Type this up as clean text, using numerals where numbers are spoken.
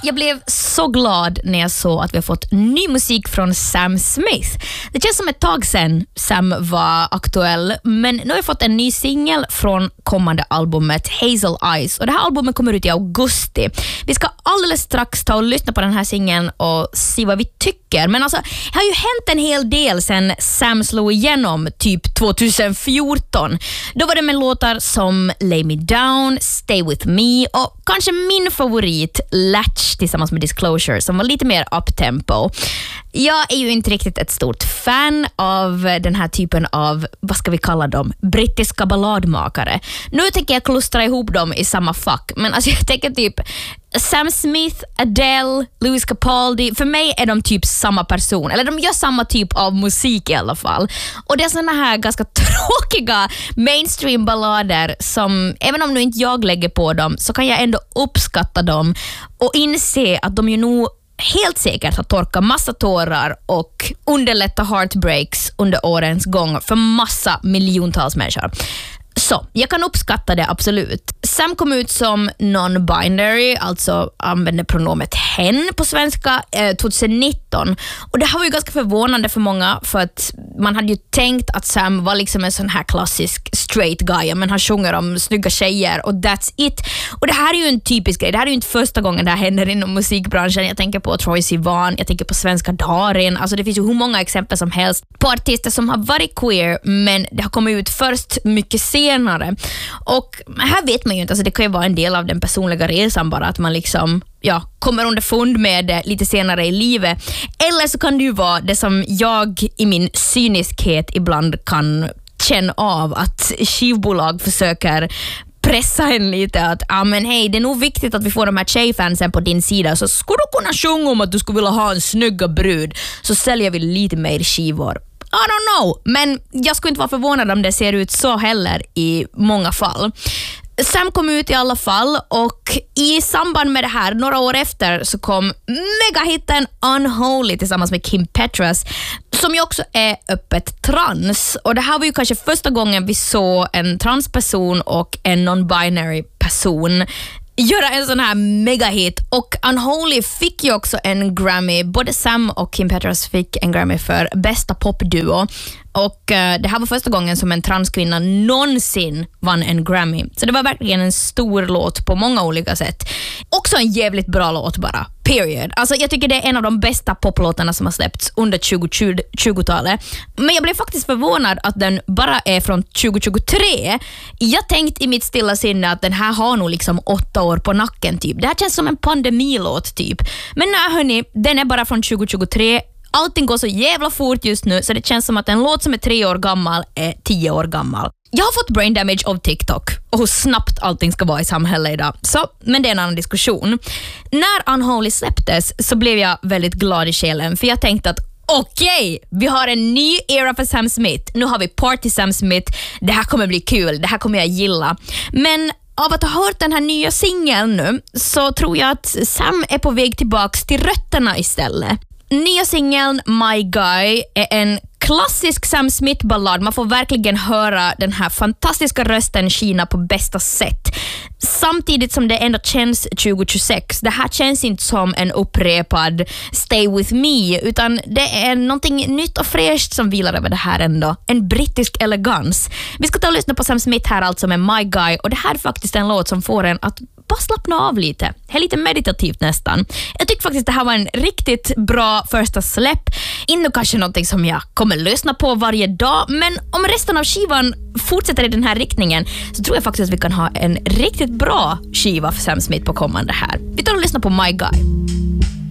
Jag blev så glad när jag såg att vi har fått ny musik från Sam Smith. Det känns som ett tag sedan Sam var aktuell, men nu har jag fått en ny singel från kommande albumet Hazel Eyes, och det här albumet kommer ut i augusti. Vi ska alldeles strax ta och lyssna på den här singeln och se vad vi tycker. Men alltså, det har ju hänt en hel del sedan Sam slog igenom typ 2014. Då var det med låtar som Lay Me Down, Stay With Me och kanske min favorit Latch tillsammans med Disclosure som var lite mer uptempo. Jag är ju inte riktigt ett stort fan av den här typen av, vad ska vi kalla dem, brittiska balladmakare. Nu tänker jag klustra ihop dem i samma fack, men alltså jag tänker typ Sam Smith, Adele, Lewis Capaldi, för mig är de typ samma person, eller de gör samma typ av musik i alla fall. Och det är såna här ganska tråkiga mainstream ballader som, även om nu inte jag lägger på dem, så kan jag ändå uppskatta dem och inse att de ju nog helt säkert har torkat massa tårar och underlättat heartbreaks under årens gång för massa miljontals människor. Så, jag kan uppskatta det absolut. Sam kom ut som non-binary, alltså använde pronomet hen på svenska 2019. Och det här var ju ganska förvånande för många, för att man hade ju tänkt att Sam var liksom en sån här klassisk straight guy, men han sjunger om snygga tjejer och that's it. Och det här är ju en typisk grej. Det här är ju inte första gången det här händer inom musikbranschen. Jag tänker på Troye Sivan, jag tänker på Svenska Darin. Alltså det finns ju hur många exempel som helst på artister som har varit queer, men det har kommit ut först mycket senare. Och här vet man ju inte, alltså det kan ju vara en del av den personliga resan bara, att man liksom kommer underfund med det lite senare i livet. Eller så kan det ju vara det som jag i min cyniskhet ibland kan känna av, att skivbolag försöker pressa en lite att men hej, det är nog viktigt att vi får de här tjejfansen på din sida, så skulle du kunna sjunga om att du skulle vilja ha en snygga brud, så säljer vi lite mer skivor. I don't know, men jag skulle inte vara förvånad om det ser ut så heller i många fall. Sam kom ut i alla fall, och i samband med det här, några år efter, så kom megahitten Unholy tillsammans med Kim Petras, som ju också är öppet trans. Och det här var ju kanske första gången vi såg en transperson och en non-binary person göra en sån här megahit. Och Unholy fick ju också en Grammy. Både Sam och Kim Petras fick en Grammy för bästa popduo. Och det här var första gången som en transkvinna någonsin vann en Grammy. Så det var verkligen en stor låt på många olika sätt. Också en jävligt bra låt bara. Period. Alltså jag tycker det är en av de bästa poplåtarna som har släppts under 2020-talet. Men jag blev faktiskt förvånad att den bara är från 2023. Jag tänkte i mitt stilla sinne att den här har nog liksom 8 år på nacken typ. Det här känns som en pandemilåt typ. Men nej hörni, den är bara från 2023. Allting går så jävla fort just nu, så det känns som att en låt som är 3 år gammal är 10 år gammal. Jag har fått brain damage av TikTok och hur snabbt allting ska vara i samhället idag. Men det är en annan diskussion. När Unholy släpptes så blev jag väldigt glad i själen, för jag tänkte att okej, vi har en ny era för Sam Smith. Nu har vi Party Sam Smith. Det här kommer bli kul, det här kommer jag gilla. Men av att ha hört den här nya singeln nu, så tror jag att Sam är på väg tillbaks till rötterna istället. Nya singeln My Guy är en klassisk Sam Smith-ballad. Man får verkligen höra den här fantastiska rösten skina på bästa sätt. Samtidigt som det ändå känns 2026. Det här känns inte som en upprepad Stay With Me, utan det är någonting nytt och fräscht som vilar över det här ändå. En brittisk elegans. Vi ska ta och lyssna på Sam Smith här alltså med My Guy, och det här är faktiskt en låt som får en att bara slappna av lite. Det är lite meditativt nästan. Jag tycker faktiskt det här var en riktigt bra första släpp. Inte kanske någonting som jag kommer lyssna på varje dag, men om resten av skivan fortsätter i den här riktningen så tror jag faktiskt att vi kan ha en riktigt bra skiva för Sam Smith på kommande här. Vi tar och lyssnar på My Guy.